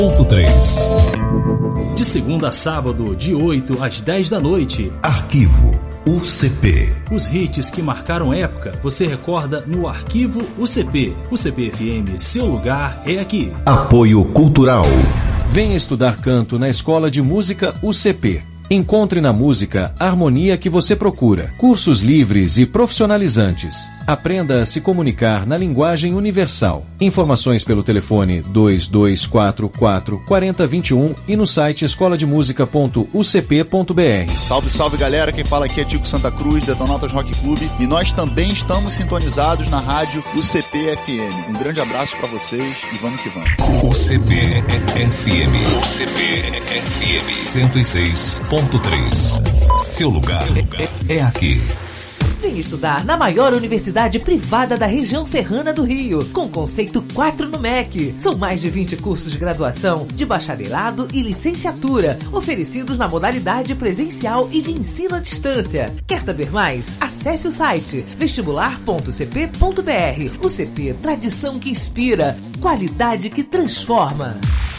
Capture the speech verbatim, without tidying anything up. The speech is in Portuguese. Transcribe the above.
ponto três. De segunda a sábado, de oito às dez da noite. Arquivo U C P. Os hits que marcaram época, você recorda no Arquivo U C P. U C P F M, seu lugar é aqui. Apoio Cultural. Venha estudar canto na Escola de Música U C P. Encontre na música a harmonia que você procura. Cursos livres e profissionalizantes. Aprenda a se comunicar na linguagem universal. Informações pelo telefone dois dois quatro quatro, quatro zero dois um e no site escola de música ponto u c p ponto b r. Salve, salve galera, quem fala aqui é Tico Santa Cruz, Detonautas Rock Clube, e nós também estamos sintonizados na rádio U C P F M. Um grande abraço pra vocês e vamos que vamos. U C P F M, U C P F M cento e seis ponto três. Seu lugar é, é aqui. Vem estudar na maior universidade privada da região serrana do Rio, com conceito quatro no M E C. São mais de vinte cursos de graduação, de bacharelado e licenciatura, oferecidos na modalidade presencial e de ensino à distância. Quer saber mais? Acesse o site vestibular ponto u c p ponto b r. U C P, tradição que inspira, qualidade que transforma.